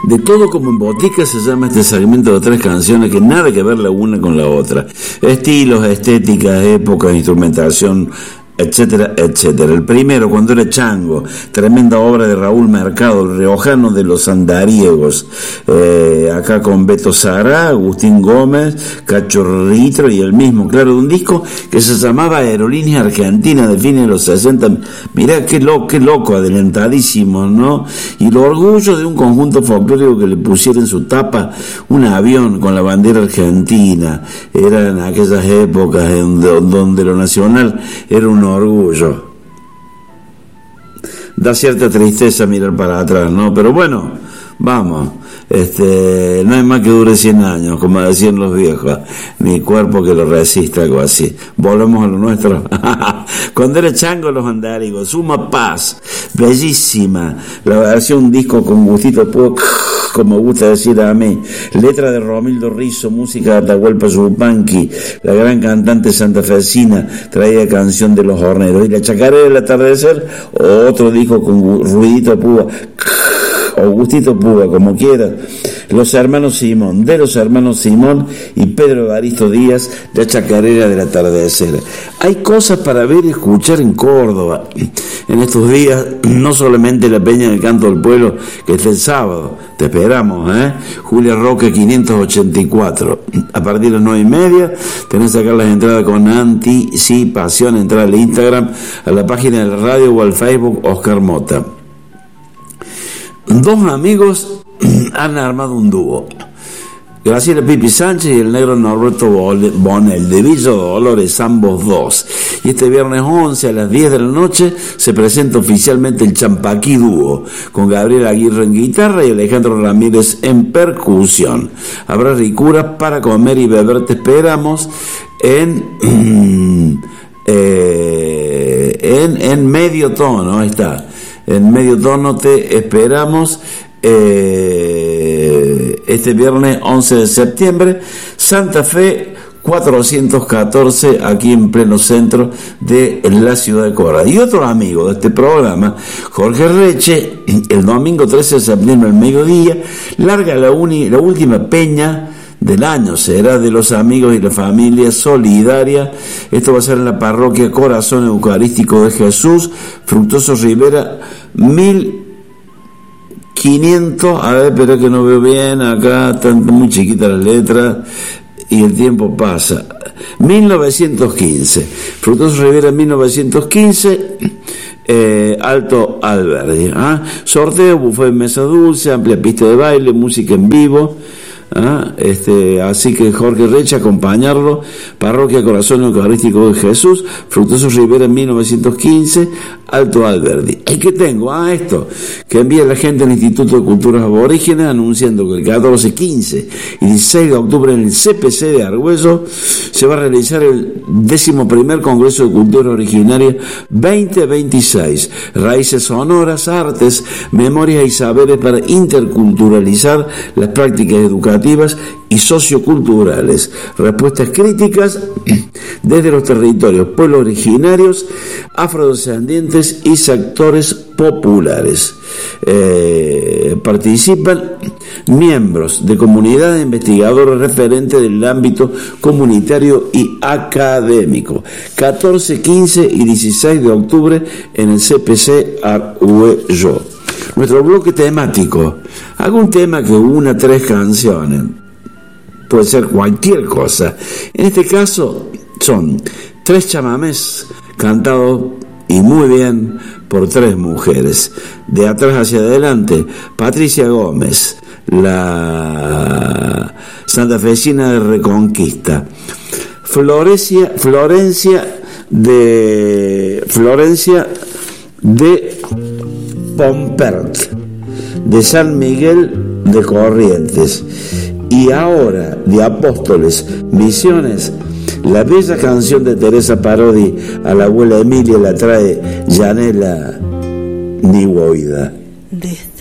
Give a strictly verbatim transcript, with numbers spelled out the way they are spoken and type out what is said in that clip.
De todo como en botica se llama este segmento de tres canciones que nada que ver la una con la otra. Estilos, estéticas, épocas, instrumentación, etcétera, etcétera. El primero, Cuando era chango, tremenda obra de Raúl Mercado, el riojano de los andariegos, eh, acá con Beto Sará, Agustín Gómez, Cachorrito y el mismo, claro, de un disco que se llamaba Aerolínea Argentina de fines de los sesenta. Mirá qué loco, qué loco, adelantadísimo, ¿no? Y el orgullo de un conjunto folclórico que le pusiera en su tapa un avión con la bandera argentina. Eran aquellas épocas en donde lo nacional era un orgullo. Da cierta tristeza mirar para atrás, ¿no? Pero bueno, vamos, este, no hay más que dure cien años, como decían los viejos, ni cuerpo que lo resista, algo así. Volvemos a lo nuestro. Cuando era chango, los andárigos, Suma Paz, bellísima, la versión disco con gustito puro, como gusta decir a mí, letra de Romildo Rizzo, música de Atahualpa Yupanqui, la gran cantante santafesina, traía canción de los horneros, y la chacarera del atardecer, otro disco con ruidito púa, o gustito púa, como quiera. Los hermanos Simón, de los hermanos Simón y Pedro Evaristo Díaz, la chacarera del atardecer. Hay cosas para ver y escuchar en Córdoba en estos días, no solamente la Peña del Canto del Pueblo, que es el sábado, te esperamos, ¿eh? Julia Roque quinientos ochenta y cuatro, a partir de las nueve y media, tenés que sacar las entradas con anticipación, entrar al Instagram, a la página de la radio o al Facebook Oscar Mota. Dos amigos han armado un dúo, Graciela Pipi Sánchez y el negro Norberto Bonel, de Villa Dolores, ambos dos. Y este viernes once a las diez de la noche se presenta oficialmente el Champaquí Dúo, con Gabriel Aguirre en guitarra y Alejandro Ramírez en percusión. Habrá ricuras para comer y beber, te esperamos en, eh, en, en medio tono, ahí está. En medio tono te esperamos eh, este viernes once de septiembre, Santa Fe cuatrocientos catorce, aquí en pleno centro de la ciudad de Córdoba. Y otro amigo de este programa, Jorge Reche, el domingo trece de septiembre al mediodía, larga la, uni, la última peña del año, será de los amigos y la familia solidaria. Esto va a ser en la parroquia Corazón Eucarístico de Jesús, Fructuoso Rivera, mil quinientos, a ver, pero que no veo bien, acá están muy chiquitas las letras y el tiempo pasa, mil novecientos quince, Fructuoso Rivera mil novecientos quince, eh, Alto Alberdi, ¿ah? Sorteo, buffet, mesa dulce, amplia pista de baile, música en vivo. ¿Ah? Este, así que Jorge Reche, acompañarlo, Parroquia Corazón Eucarístico de Jesús, Fructuoso Rivera en mil novecientos quince, Alto Alberdi. ¿Y qué tengo? Ah, esto, que envía la gente al Instituto de Culturas Aborígenes anunciando que el catorce, quince y dieciséis de octubre en el C P C de Argüello se va a realizar el décimo primer Congreso de Cultura Originaria veinte veintiséis, Raíces Sonoras, Artes, Memorias y Saberes para interculturalizar las prácticas educativas y socioculturales, respuestas críticas desde los territorios, pueblos originarios, afrodescendientes y sectores populares. Eh, participan miembros de comunidades de investigadores referentes del ámbito comunitario y académico. catorce, quince y dieciséis de octubre en el C P C Argüello. Nuestro bloque temático, algún tema que una tres canciones, puede ser cualquier cosa. En este caso son tres chamamés cantados y muy bien por tres mujeres. De atrás hacia adelante, Patricia Gómez, la santafesina de Reconquista, Florencia, Florencia de Florencia de Pompert, de San Miguel de Corrientes, y ahora de Apóstoles Misiones, la bella canción de Teresa Parodi a la abuela Emilia la trae Yanela Niwoida. Desde